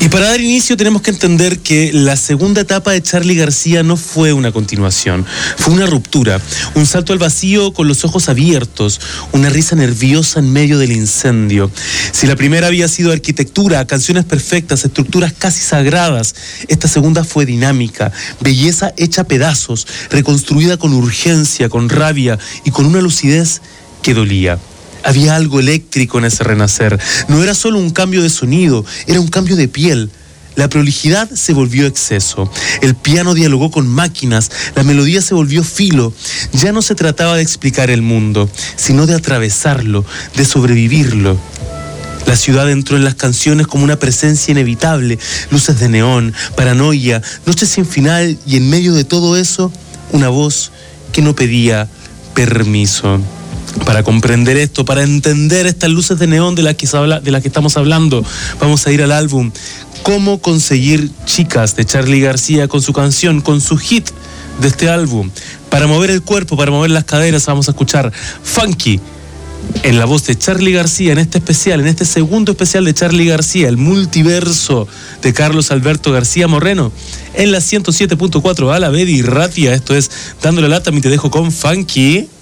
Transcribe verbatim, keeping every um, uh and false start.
Y para dar inicio tenemos que entender que la segunda etapa de Charly García no fue una continuación, fue una ruptura, un salto al vacío con los ojos abiertos, una risa nerviosa en medio del incendio. Si la primera había sido arquitectura, canciones perfectas, estructuras casi sagradas, esta segunda fue dinámica, belleza hecha pedazos, reconstruida con urgencia, con rabia y con una lucidez que dolía. Había algo eléctrico en ese renacer. No era solo un cambio de sonido, era un cambio de piel. La prolijidad se volvió exceso. El piano dialogó con máquinas, la melodía se volvió filo. Ya no se trataba de explicar el mundo, sino de atravesarlo, de sobrevivirlo. La ciudad entró en las canciones como una presencia inevitable, luces de neón, paranoia, noches sin final y en medio de todo eso, una voz que no pedía permiso. Para comprender esto, para entender estas luces de neón de las que, se habla, de las que estamos hablando, vamos a ir al álbum Cómo conseguir chicas de Charly García con su canción, con su hit de este álbum. Para mover el cuerpo, para mover las caderas, vamos a escuchar Funky en la voz de Charly García, en este especial, en este segundo especial de Charly García, el multiverso de Carlos Alberto García Moreno, en la ciento siete punto cuatro a la Bedi Ratia. Esto es Dándole Lata, y te dejo con Funky.